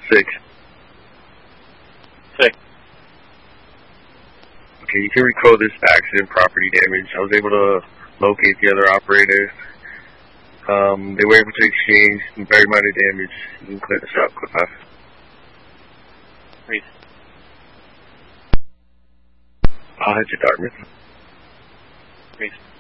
6. 6. Okay, you can recode this accident property damage. I was able to locate the other operators. They were able to exchange some very minor damage. You can clear this up, Cliff. Read. I'll head to Dartmouth. Read.